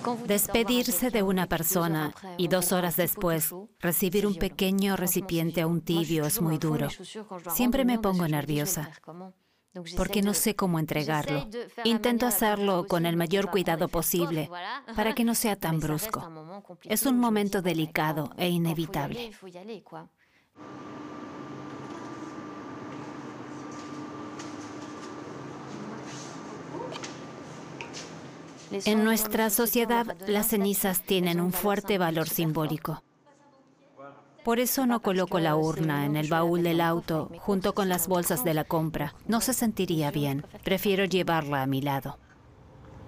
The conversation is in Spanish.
Despedirse de una persona y 2 horas después recibir un pequeño recipiente aún tibio es muy duro. Siempre me pongo nerviosa porque no sé cómo entregarlo. Intento hacerlo con el mayor cuidado posible para que no sea tan brusco. Es un momento delicado e inevitable. En nuestra sociedad, las cenizas tienen un fuerte valor simbólico. Por eso no coloco la urna en el baúl del auto junto con las bolsas de la compra. No se sentiría bien. Prefiero llevarla a mi lado.